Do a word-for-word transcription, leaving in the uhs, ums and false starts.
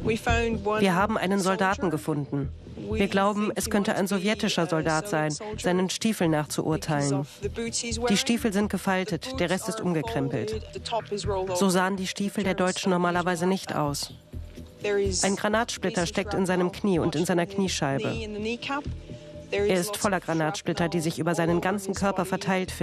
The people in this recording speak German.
Wir haben einen Soldaten gefunden. Wir glauben, es könnte ein sowjetischer Soldat sein, seinen Stiefeln nach zu urteilen. Die Stiefel sind gefaltet, der Rest ist umgekrempelt. So sahen die Stiefel der Deutschen normalerweise nicht aus. Ein Granatsplitter steckt in seinem Knie und in seiner Kniescheibe. Er ist voller Granatsplitter, die sich über seinen ganzen Körper verteilt finden.